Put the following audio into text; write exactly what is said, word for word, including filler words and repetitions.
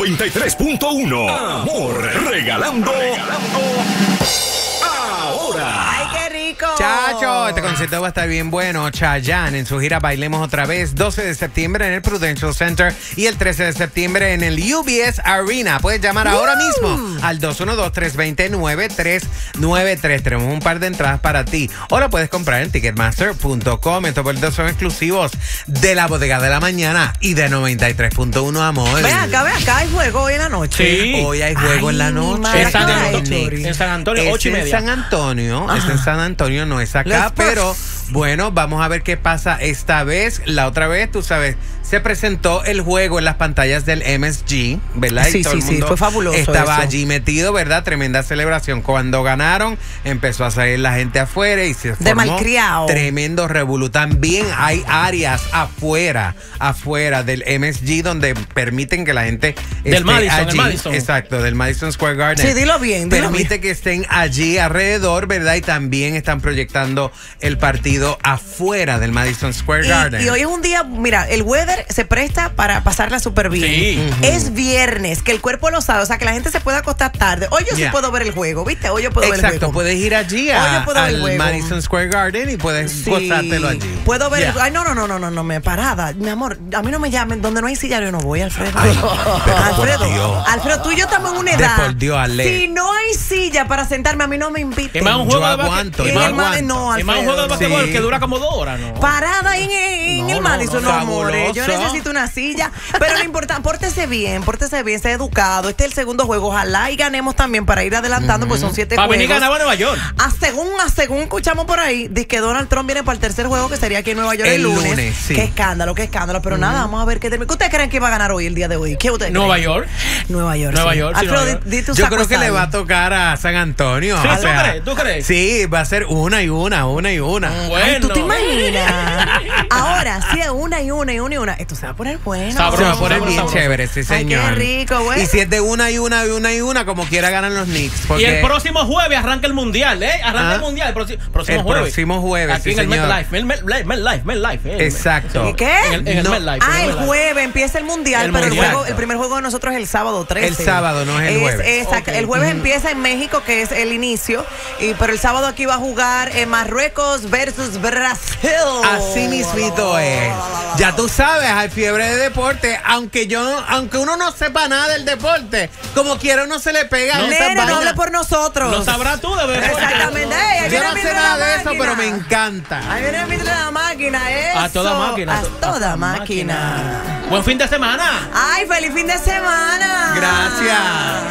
noventa y tres punto uno. Amor, regalando. regalando ahora. ¡Ay, qué rico! Chacho, este concierto va a estar bien bueno. Chayanne en su gira Bailemos Otra Vez, doce de septiembre en el Prudential Center y el trece de septiembre en el U B S Arena. Puedes llamar ahora mismo al dos uno dos, tres dos cero, nueve tres nueve tres. Tenemos un par de entradas para ti. O lo puedes comprar en ticketmaster punto com. Estos boletos son exclusivos de la Bodega de la Mañana y de noventa y tres punto uno, amor. Ven acá, ven acá, hay juego hoy en la noche. Sí. Hoy hay juego Ay, en la mi noche. madre, En San, ¿qué Antonio, hay? en San Antonio, Es ocho y en media. San Antonio, es Ajá. en San Antonio, no es acá, Los Spurs. pero bueno, vamos a ver qué pasa esta vez. La otra vez, tú sabes, se presentó el juego en las pantallas del M S G, ¿verdad? Sí, y todo sí, el sí, mundo fue fabuloso estaba eso. allí metido, ¿verdad? Tremenda celebración. Cuando ganaron, empezó a salir la gente afuera y se formó malcriado. tremendo revolú. También hay áreas afuera, afuera del M S G donde permiten que la gente Del esté Madison, el allí. Madison. Exacto, del Madison Square Garden. Sí, dilo bien, dilo Permite bien. que estén allí alrededor, ¿verdad? Y también están proyectando el partido afuera del Madison Square Garden. Y, y hoy es un día, mira, el weather se presta para pasarla súper bien. Sí. Es viernes, que el cuerpo lo sabe, o sea, que la gente se puede acostar tarde. Hoy yo Yeah. sí puedo ver el juego, ¿viste? Hoy yo puedo ver el Exacto, juego. puedes ir allí Hoy a- yo puedo ver el al juego. Madison Square Garden y puedes Sí. gozártelo allí. Puedo ver Yeah. el... Ay, no, no, no, no, no, no, me parada. Mi amor, a mí no me llamen. Donde no hay silla, yo no voy, Alfredo. Ay, pero Alfredo, por Dios. Alfredo, tú y yo estamos en una De edad. por Dios, Ale. Si no hay silla para sentarme, a mí no me inviten. Es más un Yo juego de aguanto, basque- Y yo en el ma- aguanto. no, es más un Alfredo. juego de basquetbol Sí. que dura como dos horas, ¿no? Parada en, en No, el no, Madison, no, no, amores. Yo fabuloso. necesito una silla. Pero lo importante, pórtese bien, pórtese bien, sea educado. Este es el segundo juego. Ojalá y ganemos también para ir adelantando, pues son siete Para juegos. venir ganaba Nueva York. A según, a según escuchamos por ahí, dice que Donald Trump viene para el tercer juego, que sería aquí en Nueva York el, El lunes. lunes, sí. Qué escándalo, qué escándalo. Pero nada, vamos a ver qué termina. ¿Qué ustedes creen que va a ganar hoy, el día de hoy? ¿Qué ustedes Nueva creen? York. Nueva York. Nueva sí. York, sí, Alfredo, Nueva York. di, di tu Yo saco creo que sal. le va a tocar a San Antonio. Sí, o ¿tú sea, crees? ¿Tú crees? Sí, va a ser una y una, una y una. Bueno. Ay, ¿tú te imaginas? Ahora, si es una y una y una y una, esto se va a poner bueno. Sabroso, Se va a poner sabroso, bien sabroso. chévere, sí, Ay, señor. qué rico, güey. Y si es de una y una y una y una, como quiera ganan los Knicks. Y Porque el próximo jueves arranca el mundial, ¿eh? Arranca Ah. el mundial. El próximo, próximo El jueves. próximo jueves, Aquí sí, en el señor. MetLife. El Met- MetLife, MetLife. eh. Exacto. ¿Y qué? En el, en el No. MetLife. en Ah, el MetLife. jueves empieza el mundial, El pero mundial. el juego, el primer juego de nosotros es el sábado trece. El sábado, no es el jueves. exacto. Ok. El jueves empieza en México, que es el inicio, y pero el sábado aquí va a jugar en Marruecos versus Brasil. Así mismito es. Ya tú sabes, hay fiebre de deporte, aunque yo no, aunque uno no sepa nada del deporte, como quiera uno se le pega No, esas Nena, no vainas. hable por nosotros. Lo sabrás tú de verdad. Exactamente. Ey, ahí Yo viene no el sé vidrio nada la de eso, máquina. pero me encanta. Ahí viene el vidrio de la máquina, eso. A toda máquina. A toda máquina. Buen fin de semana. Ay, feliz fin de semana. Gracias.